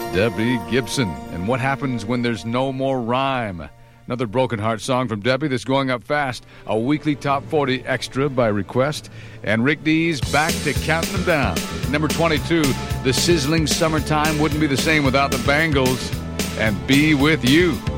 Debbie Gibson. And what happens when there's no more rhyme? Another Broken Heart song from Debbie that's going up fast. A weekly Top 40 extra by request. And Rick Dees back to counting them down. Number 22, The Sizzling Summertime Wouldn't Be the Same Without the Bangles. And Be With You.